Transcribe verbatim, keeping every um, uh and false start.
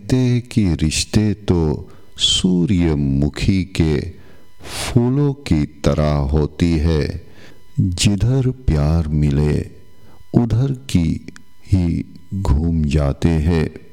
कहते हैं कि रिश्ते तो सूर्यमुखी के फूलों की तरह होती है, जिधर प्यार मिले उधर की ही घूम जाते हैं।